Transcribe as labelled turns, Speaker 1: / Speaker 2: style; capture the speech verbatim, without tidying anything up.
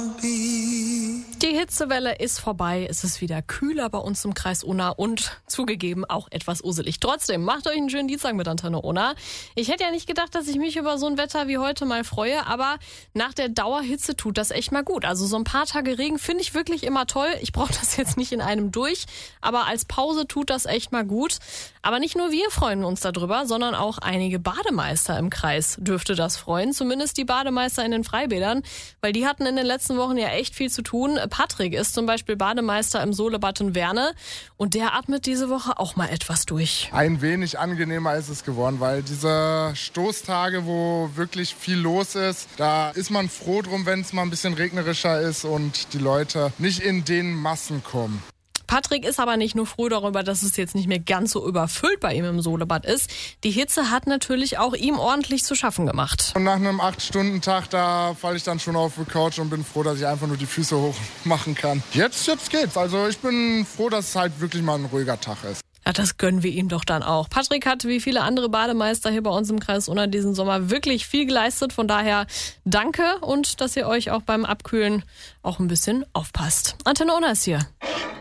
Speaker 1: Die Hitzewelle ist vorbei, es ist wieder kühler bei uns im Kreis Unna und zugegeben auch etwas uselig. Trotzdem, macht euch einen schönen Dienstag mit Antenne Unna. Ich hätte ja nicht gedacht, dass ich mich über so ein Wetter wie heute mal freue, aber nach der Dauerhitze tut das echt mal gut. Also so ein paar Tage Regen finde ich wirklich immer toll. Ich brauche das jetzt nicht in einem durch, aber als Pause tut das echt mal gut. Aber nicht nur wir freuen uns darüber, sondern auch einige Bademeister im Kreis dürfte das freuen. Zumindest die Bademeister in den Freibädern, weil die hatten in den letzten Wochen ja echt viel zu tun. Patrick ist zum Beispiel Bademeister im Solebad in Werne und der atmet diese Woche auch mal etwas durch.
Speaker 2: Ein wenig angenehmer ist es geworden, weil diese Stoßtage, wo wirklich viel los ist, da ist man froh drum, wenn es mal ein bisschen regnerischer ist und die Leute nicht in den Massen kommen.
Speaker 1: Patrick ist aber nicht nur froh darüber, dass es jetzt nicht mehr ganz so überfüllt bei ihm im Solebad ist. Die Hitze hat natürlich auch ihm ordentlich zu schaffen gemacht.
Speaker 2: Und nach einem acht Stunden Tag, da falle ich dann schon auf die Couch und bin froh, dass ich einfach nur die Füße hoch machen kann. Jetzt, jetzt geht's. Also ich bin froh, dass es halt wirklich mal ein ruhiger Tag ist.
Speaker 1: Ja, das gönnen wir ihm doch dann auch. Patrick hat wie viele andere Bademeister hier bei uns im Kreis Unna diesen Sommer wirklich viel geleistet. Von daher danke und dass ihr euch auch beim Abkühlen auch ein bisschen aufpasst. Antenne Unna ist hier.